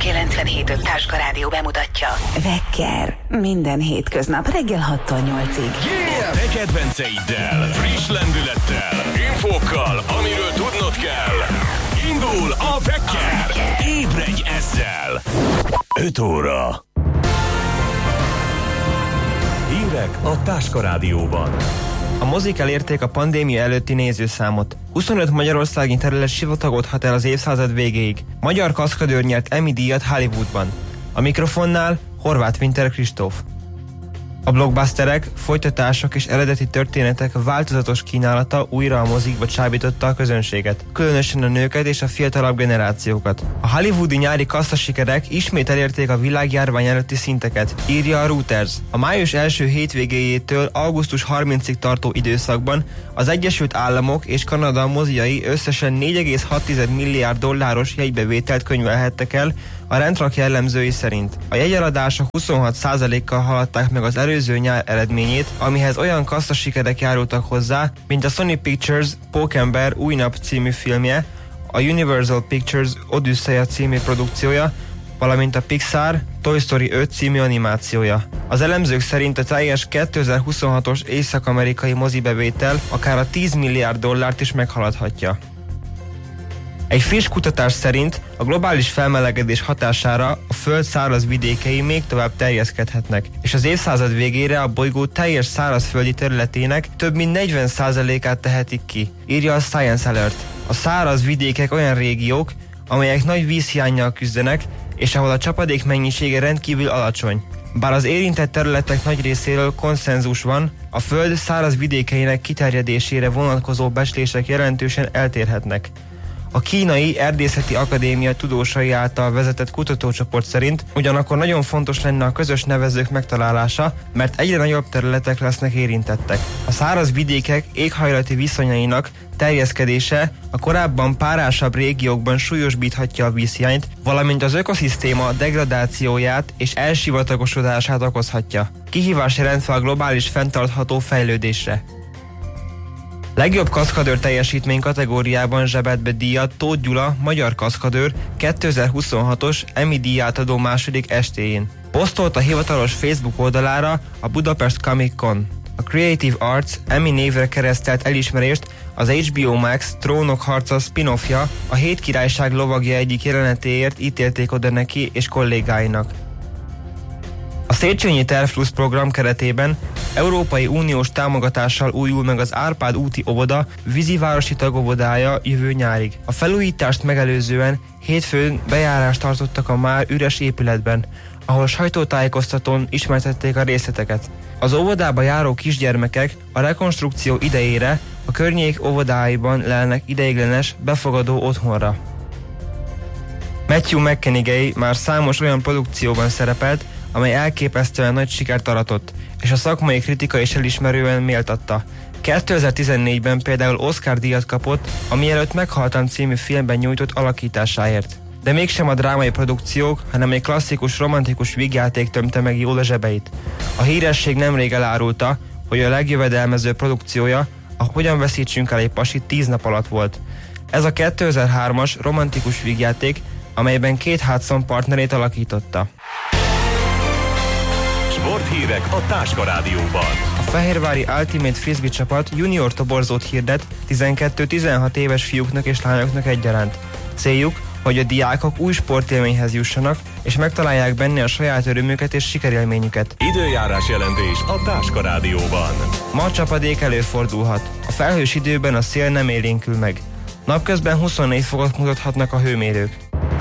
97.5 Táska Rádió bemutatja. Vekker. Minden hétköznap reggel 6-tól 8-ig. Yeah! Te kedvenceiddel, friss lendülettel, infókkal, amiről tudnod kell. Indul a Vekker. Ébredj ezzel. 5 óra. Hírek a Táska Rádióban. A mozik elérték a pandémia előtti nézőszámot. 25 magyarországi terület sivatagodhat el az évszázad végéig. Magyar kaszkadőr nyert Emmy díjat Hollywoodban. A mikrofonnál Horváth Winter Kristóf. A blockbusterek, folytatások és eredeti történetek változatos kínálata újra a mozikba csábította a közönséget, különösen a nőket és a fiatalabb generációkat. A hollywoodi nyári kasszasikerek ismét elérték a világjárvány előtti szinteket, írja a Reuters. A május első hétvégéjétől augusztus 30-ig tartó időszakban az Egyesült Államok és Kanada moziai összesen 4,6 milliárd dolláros jegybevételt könyvelhettek el a rendrak jellemzői szerint. A jegyeladások 26%-kal haladták meg az előző nyár eredményét, amihez olyan kasszasikerek járultak hozzá, mint a Sony Pictures Pókember új nap című filmje, a Universal Pictures Odüsszeja című produkciója, valamint a Pixar Toy Story 5 című animációja. Az elemzők szerint a teljes 2026-os észak-amerikai mozibevétel akár a 10 milliárd dollárt is meghaladhatja. Egy friss kutatás szerint a globális felmelegedés hatására a Föld száraz vidékei még tovább terjeszkedhetnek, és az évszázad végére a bolygó teljes szárazföldi területének több mint 40%-át tehetik ki, írja a Science Alert. A száraz vidékek olyan régiók, amelyek nagy vízhiánnyal küzdenek, és ahol a csapadék mennyisége rendkívül alacsony. Bár az érintett területek nagy részéről konszenzus van, a Föld száraz vidékeinek kiterjedésére vonatkozó becslések jelentősen eltérhetnek. A Kínai Erdészeti Akadémia tudósai által vezetett kutatócsoport szerint ugyanakkor nagyon fontos lenne a közös nevezők megtalálása, mert egyre nagyobb területek lesznek érintettek. A száraz vidékek éghajlati viszonyainak terjeszkedése a korábban párásabb régiókban súlyosbíthatja a vízhiányt, valamint az ökoszisztéma degradációját és elsivatagosodását okozhatja. Kihívás jelentve a globális fenntartható fejlődésre. Legjobb kaszkadőr teljesítmény kategóriában zsebelt be díjat Tóth Gyula, magyar kaszkadőr 2026-os Emmy díjátadó második estéjén. Posztolt a hivatalos Facebook oldalára a Budapest Comic Con. A Creative Arts Emmy névre keresztelt elismerést az HBO Max Trónok harca spin-offja, a Hét Királyság lovagja egyik jelenetéért ítélték oda neki és kollégáinak. A Széchenyi Terv Plus program keretében Európai Uniós támogatással újul meg az Árpád úti óvoda vízivárosi tagovodája jövő nyárig. A felújítást megelőzően hétfőn bejárást tartottak a már üres épületben, ahol sajtótájékoztatón ismertették a részleteket. Az óvodába járó kisgyermekek a rekonstrukció idejére a környék óvodáiban lelnek ideiglenes, befogadó otthonra. Matthew McConaughey már számos olyan produkcióban szerepelt, amely elképesztően nagy sikert aratott, és a szakmai kritika is elismerően méltatta. 2014-ben például Oscar-díjat kapott a Mielőtt meghaltam című filmben nyújtott alakításáért. De mégsem a drámai produkciók, hanem egy klasszikus romantikus vígjáték tömte meg jól a zsebeit. A híresség nemrég elárulta, hogy a legjövedelmező produkciója a Hogyan veszítsünk el egy pasit 10 nap alatt volt. Ez a 2003-as romantikus vígjáték, amelyben Kate Hudson partnerét alakította. Sporthírek a Táska Rádióban. A fehérvári Ultimate Frisbee csapat junior toborzót hirdet 12-16 éves fiúknak és lányoknak egyaránt. Céljuk, hogy a diákok új sportélményhez jussanak, és megtalálják benne a saját örömüket és sikerélményüket. Időjárás jelentés a Táska Rádióban. Ma csapadék előfordulhat. A felhős időben a szél nem élénkül meg. Napközben 24 fokot mutathatnak a hőmérők.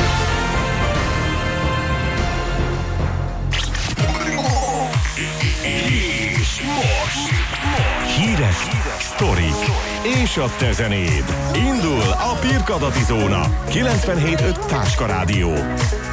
Hírek, sztorik és a te zenéd. Indul a Pirkadati Zóna 97.5 Táska Rádió.